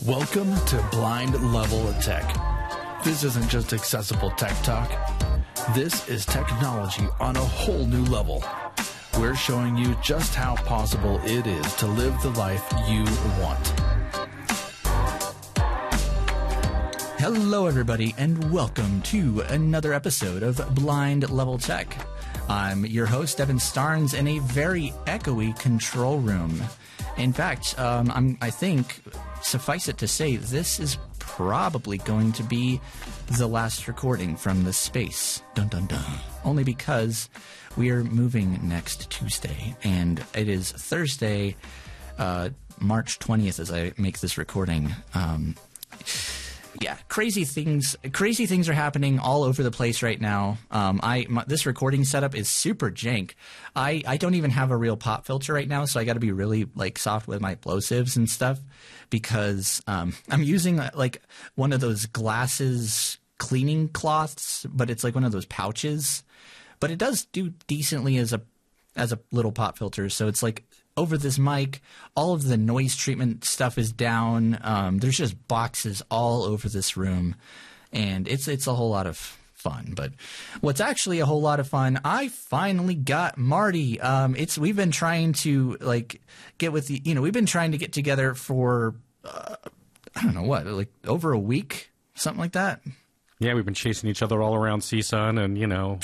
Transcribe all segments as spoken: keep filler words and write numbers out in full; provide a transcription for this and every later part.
Welcome to Blind Level of Tech. This isn't just accessible tech talk. This is technology on a whole new level. We're showing you just how possible it is to live the life you want. Hello, everybody, and welcome to another episode of Blind Level Tech. I'm your host, Evan Starnes, in a very echoey control room. In fact, um, I'm, I think, suffice it to say, this is probably going to be the last recording from this space. Dun dun dun. Only because we are moving next Tuesday, and it is Thursday, uh, March twentieth, as I make this recording. Um, yeah, crazy things. Crazy things are happening all over the place right now. Um, I my, this recording setup is super jank. I, I don't even have a real pop filter right now, so I got to be really like soft with my plosives and stuff because um, I'm using like one of those glasses cleaning cloths, but it's like one of those pouches. But it does do decently as a as a little pop filter, so it's like over this mic, all of the noise treatment stuff is down. Um, there's just boxes all over this room, and it's it's a whole lot of fun. But what's actually a whole lot of fun, I finally got Marty. Um, it's we've been trying to like get with the you know we've been trying to get together for uh, I don't know what like over a week, something like that. Yeah, we've been chasing each other all around C S U N and, you know,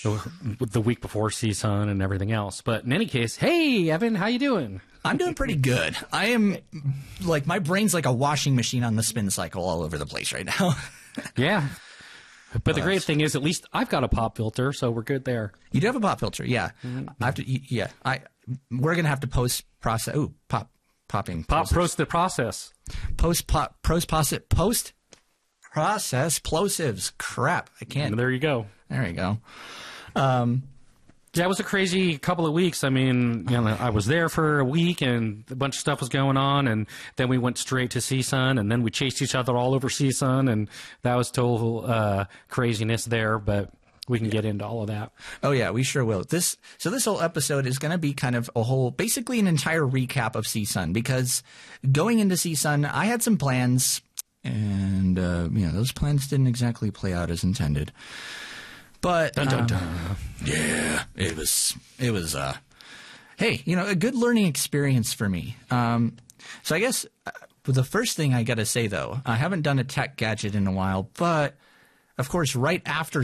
the week before C S U N and everything else. But in any case, hey, Evan, how you doing? I'm doing pretty good. I am, like, my brain's like a washing machine on the spin cycle all over the place right now. Yeah. But the great thing is, at least I've got a pop filter, so we're good there. You do have a pop filter, yeah. Mm-hmm. I have to, yeah. I We're going to have to post process. Ooh, pop, popping. Pop, pros the process. Post, pop, pros, posit, post. Process plosives. Crap. I can't. And there you go. There you go. Um, yeah, it was a crazy couple of weeks. I mean, you know, I was there for a week and a bunch of stuff was going on. And then we went straight to C S U N and then we chased each other all over C S U N. And that was total uh, craziness there. But we can get into all of that. Oh, yeah, we sure will. This So this whole episode is going to be kind of a whole, basically an entire recap of C S U N. Because going into C S U N, I had some plans. And, uh, you know, those plans didn't exactly play out as intended. But, dun, dun, um, dun. yeah, it was, it was, uh, hey, you know, a good learning experience for me. Um, so I guess uh, the first thing I got to say, though, I haven't done a tech gadget in a while, but, of course, right after